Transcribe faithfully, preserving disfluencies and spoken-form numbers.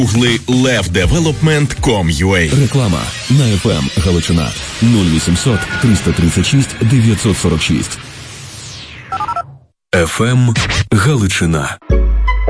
Гугли левдевелопмент крапка ком крапка ю а. Реклама на еф ем Галичина нуль вісімсот триста тридцять шість дев'ятсот сорок шість. еф ем Галичина.